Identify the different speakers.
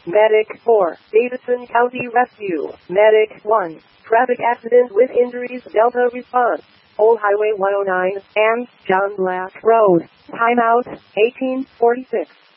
Speaker 1: Medic 4, Davidson County Rescue. Medic 1, traffic accident with injuries, Delta response. Old Highway 109 and John Black Road. Timeout 1846.